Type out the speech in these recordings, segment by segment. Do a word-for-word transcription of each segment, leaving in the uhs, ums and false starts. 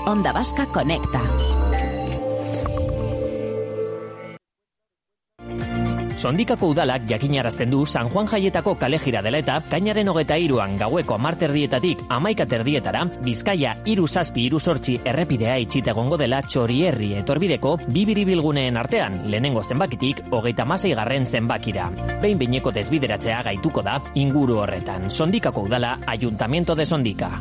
Onda Vasca Conecta. Sondikako udalak jakinarazten du San Juan jaietako kale jira dela eta kainaren hogeita hiruan gaueko hamar terdietatik hamaika terdietara Bizkaia hiru zazpi hiru zortzi errepidea itxita egongo dela Txorierri etorbideko bi biribilguneen artean, lehenengo zenbakitik hogeita hamaseigarren zenbakira. Behin behineko desbideratzea gaituko da inguru horretan. Sondikako udala, Ayuntamiento de Sondika.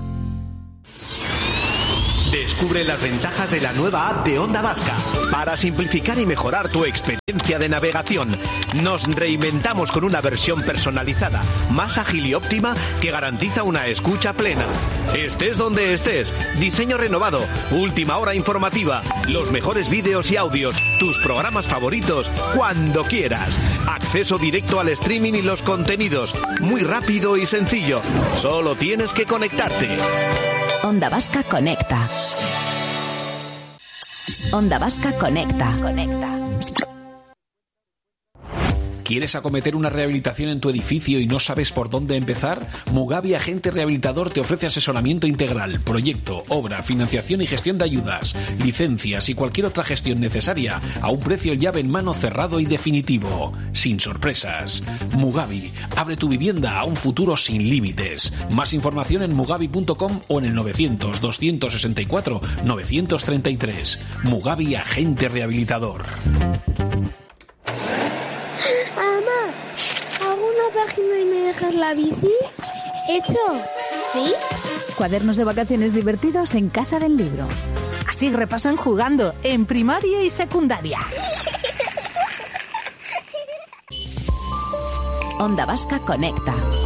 Descubre las ventajas de la nueva app de Onda Vasca. Para simplificar y mejorar tu experiencia de navegación, nos reinventamos con una versión personalizada, más ágil y óptima que garantiza una escucha plena. Estés donde estés, diseño renovado, última hora informativa, los mejores vídeos y audios, tus programas favoritos, cuando quieras. Acceso directo al streaming y los contenidos, muy rápido y sencillo. Solo tienes que conectarte. Onda Vasca Conecta. Onda Vasca Conecta. Conecta. ¿Quieres acometer una rehabilitación en tu edificio y no sabes por dónde empezar? Mugavi Agente Rehabilitador te ofrece asesoramiento integral, proyecto, obra, financiación y gestión de ayudas, licencias y cualquier otra gestión necesaria a un precio llave en mano cerrado y definitivo, sin sorpresas. Mugavi, abre tu vivienda a un futuro sin límites. Más información en mugavi punto com o en el novecientos, doscientos sesenta y cuatro, novecientos treinta y tres. Mugavi Agente Rehabilitador. Página y me dejas la bici? ¿Hecho? ¿Sí? Cuadernos de vacaciones divertidos en Casa del Libro. Así repasan jugando en primaria y secundaria. Onda Vasca Conecta.